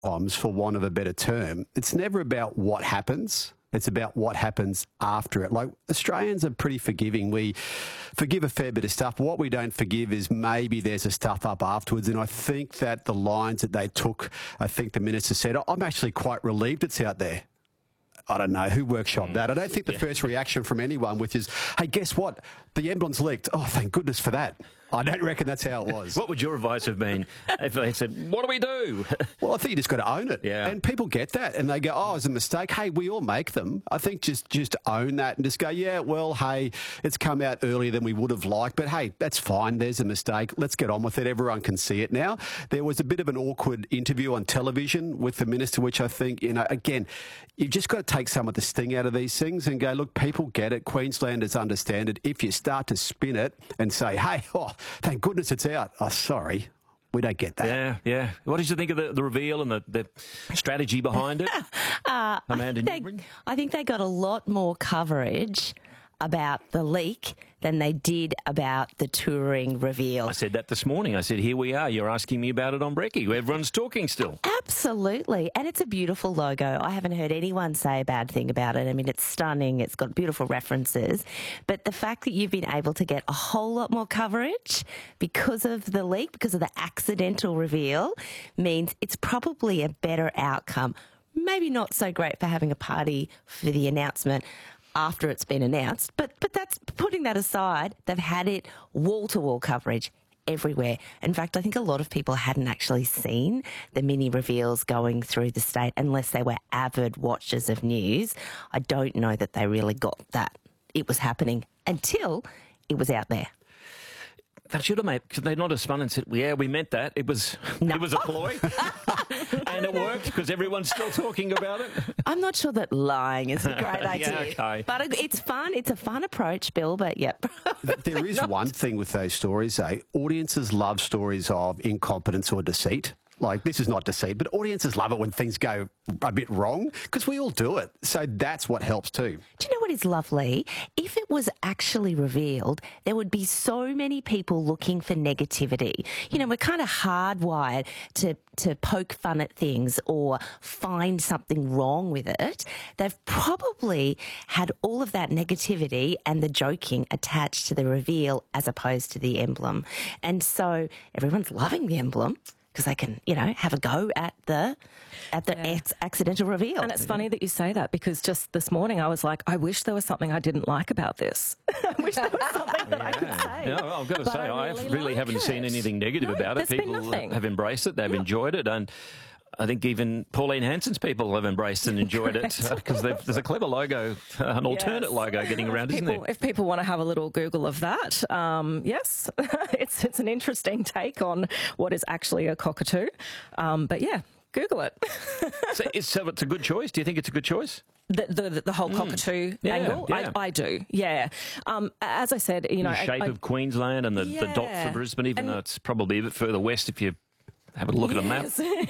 sometimes, for want of a better term, it's never about what happens. It's about what happens after it. Like, Australians are pretty forgiving. We forgive a fair bit of stuff. What we don't forgive is maybe there's a stuff up afterwards. And I think that the lines that they took, I think the minister said, I'm actually quite relieved it's out there. I don't know who workshopped that. I don't think the first reaction from anyone, which is, hey, guess what? The emblem's leaked. Oh, thank goodness for that. I don't reckon that's how it was. What would your advice have been if they said, what do we do? Well, I think you just got to own it. Yeah. And people get that. And they go, oh, it's a mistake. Hey, we all make them. I think just own that and just go, yeah, well, hey, it's come out earlier than we would have liked. But, hey, that's fine. There's a mistake. Let's get on with it. Everyone can see it now. There was a bit of an awkward interview on television with the minister, which I think, again, you've just got to take some of the sting out of these things and go, look, people get it. Queenslanders understand it. If you start to spin it and say, hey, thank goodness it's out. Oh, sorry. We don't get that. Yeah. What did you think of the reveal and the strategy behind it? Amanda Newbring? I think they got a lot more coverage about the leak than they did about the touring reveal. I said that this morning. I said, here we are. You're asking me about it on Brekkie. Everyone's talking still. Absolutely. And it's a beautiful logo. I haven't heard anyone say a bad thing about it. I mean, it's stunning. It's got beautiful references. But the fact that you've been able to get a whole lot more coverage because of the leak, because of the accidental reveal, means it's probably a better outcome. Maybe not so great for having a party for the announcement after it's been announced, but that's putting that aside. They've had it wall-to-wall coverage everywhere. In fact, I think a lot of people hadn't actually seen the mini reveals going through the state unless they were avid watchers of news. I don't know that they really got that it was happening until it was out there. They should have made, because they'd not have spun and said, yeah, we meant that. It was a ploy. And it worked because everyone's still talking about it. I'm not sure that lying is a great idea. Okay. But it's fun. It's a fun approach, Bill, but yep. There is one thing with those stories, though. Audiences love stories of incompetence or deceit. Like, this is not deceit, but audiences love it when things go a bit wrong because we all do it. So that's what helps too. Do you know what is lovely? If it was actually revealed, there would be so many people looking for negativity. You know, we're kind of hardwired to poke fun at things or find something wrong with it. They've probably had all of that negativity and the joking attached to the reveal as opposed to the emblem. And so everyone's loving the emblem, because they can, have a go at the accidental reveal. And it's funny that you say that, because just this morning I was like, I wish there was something I didn't like about this. I wish there was something that I could say. Yeah, well, I've got to say, I really haven't seen anything negative about it. People have embraced it. They've enjoyed it. And I think even Pauline Hanson's people have embraced and enjoyed it because there's a clever logo, an alternate logo getting around, isn't there? If people want to have a little Google of that, yes, it's an interesting take on what is actually a cockatoo. But yeah, Google it. So it's a good choice. Do you think it's a good choice? The whole cockatoo angle? Yeah. I do, yeah. As I said, the shape of Queensland and the dot for Brisbane, even though it's probably a bit further west if you have a look at a map.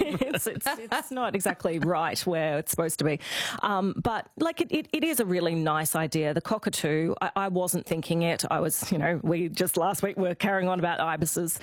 It's not exactly right where it's supposed to be. But like it is a really nice idea. The cockatoo, I wasn't thinking it. I was, we just last week were carrying on about ibises.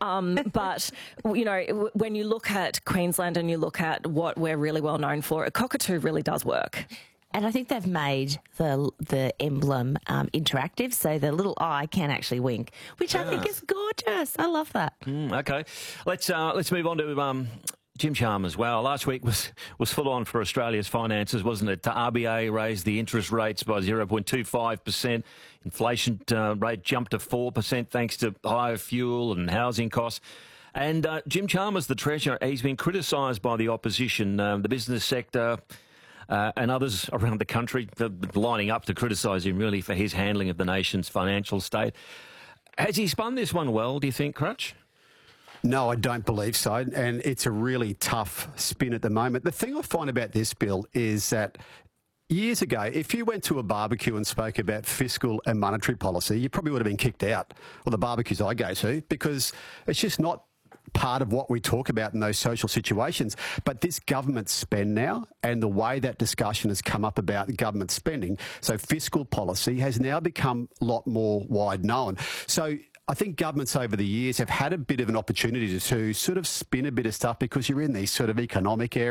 But, when you look at Queensland and you look at what we're really well known for, a cockatoo really does work. And I think they've made the emblem interactive, so the little eye can actually wink, which I think is gorgeous. I love that. Okay, let's move on to Jim Chalmers. Wow, last week was full on for Australia's finances, wasn't it? The RBA raised the interest rates by 0.25%. Inflation rate jumped to 4% thanks to higher fuel and housing costs. And Jim Chalmers, the Treasurer, he's been criticised by the opposition, the business sector, and others around the country lining up to criticise him, really, for his handling of the nation's financial state. Has he spun this one well, do you think, Crutch? No, I don't believe so, and it's a really tough spin at the moment. The thing I find about this, Bill, is that years ago, if you went to a barbecue and spoke about fiscal and monetary policy, you probably would have been kicked out, or the barbecues I go to, because it's just not part of what we talk about in those social situations. But this government spend now, and the way that discussion has come up about government spending, so fiscal policy has now become a lot more wide known. So I think governments over the years have had a bit of an opportunity to sort of spin a bit of stuff because you're in these sort of economic areas.